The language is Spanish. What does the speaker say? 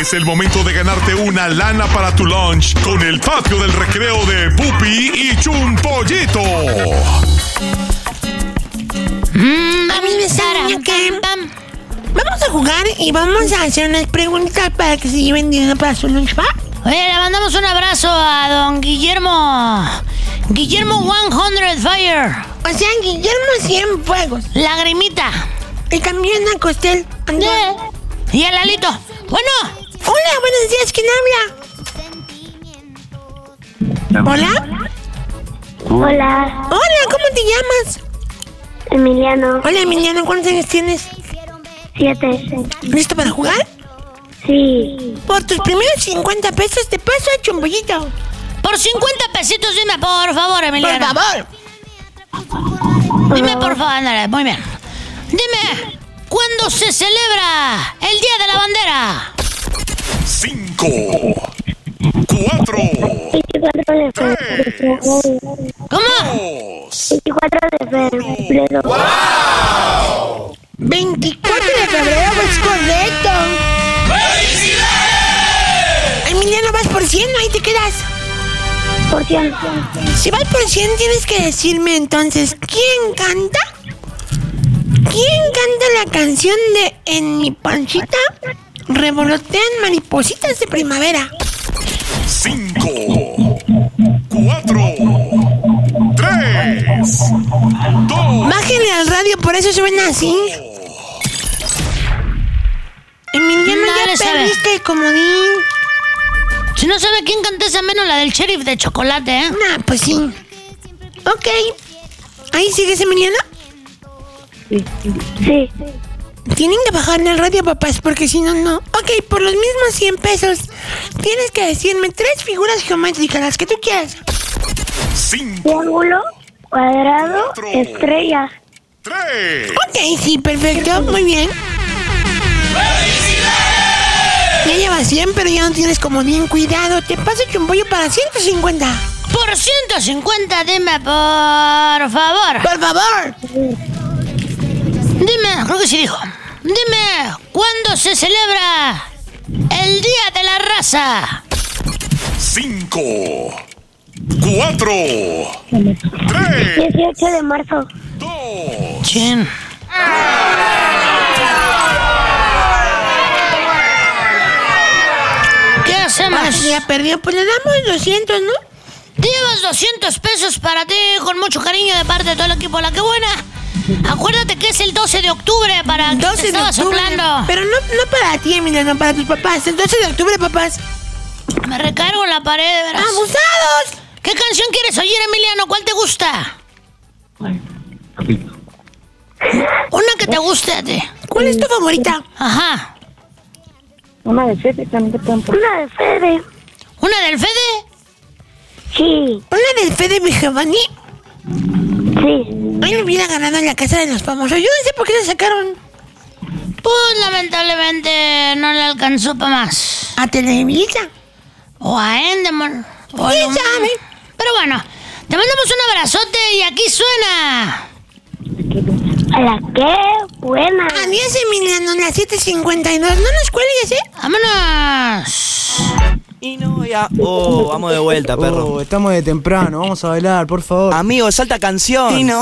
Es el momento de ganarte una lana para tu lunch con el patio del recreo de Pupi y Chumpollito. A mí me sale que vamos a jugar y vamos a hacer unas preguntas para que se lleven dinero para su lunch, ¿va? Oye, le mandamos un abrazo a don Guillermo 100 Fire. O sea, Guillermo 100 Fuegos. Lagrimita. Y también a Costel. Y a Lalito. Bueno. Hola, buenos días, ¿quién habla? ¿Hola? Hola, Hola, ¿cómo te llamas? Emiliano. Hola, Emiliano, ¿cuántos años tienes? 7. ¿Listo para jugar? Sí. Por tus primeros 50 pesos te paso a Chumpollito. Por 50 pesitos dime, por favor, Emiliano. Por favor. Dime, por favor, ándale, muy bien. Dime, ¿cuándo se celebra el Día de la Bandera? 5, 4, 24 de febrero. ¿Cómo? 24 de febrero. 24 de febrero, pues correcto. Emiliano, vas por 100, ahí te quedas. Por 100. Si vas por 100, tienes que decirme entonces, ¿quién canta? ¿Quién canta la canción de En mi panchita revolotean maripositas de primavera? 5, 4, 3, 2. Bájenle al radio, por eso suena así. Emiliano, No le ya sabe. perdiste el comodín. Si no sabe quién canta esa menos la del sheriff de chocolate, ¿eh? Nah, pues sí. Ok. ¿Ahí sigues, Emiliano? Sí. Tienen que bajarle al radio, papás, porque si no, no. Ok, por los mismos 100 pesos, tienes que decirme 3 figuras geométricas, las que tú quieras. 5, Triángulo, cuadrado, estrella. 3. Ok, sí, perfecto, muy bien. Ya llevas 100, pero ya no tienes comodín. Cuidado, te paso Chumpollo para 150. Por 150 dime, por favor. Por favor. Dime, creo que sí dijo. Dime, ¿cuándo se celebra el Día de la Raza? 5, 4, 3, 18 de marzo. 2. Chin. ¿Qué hacemos? Ahora sí ya perdió, pues le damos 200, ¿no? Te llevas 200 pesos para ti con mucho cariño de parte de todo el equipo La Que Buena. Acuérdate que es el 12 de octubre para que 12 te de estaba octubre. soplando. Pero no para ti, Emiliano, para tus papás. El 12 de octubre, papás. Me recargo en la pared, de veras. ¡Abusados! ¿Qué canción quieres oír, Emiliano? ¿Cuál te gusta? Una que te guste a ti. ¿Cuál es tu favorita? Ajá. Una de Fede también. Una de Fede. ¿Una del Fede? Sí. ¿Una del Fede Giovanni? Sí. Hoy le hubiera ganado en la casa de los famosos. Yo no sé por qué la sacaron Pues lamentablemente no le alcanzó para más. a Televisa. O a Endemol. O ¿Quién lo- sabe? Pero bueno, te mandamos un abrazote y aquí suena. A la que buena. Adiós, Emiliano, las 7:52. No nos cuelgues, ¿eh? ¡Vámonos! Y no, ya. Oh, vamos de vuelta, perro. Estamos de temprano, vamos a bailar, por favor. Amigo, salta canción. Y no.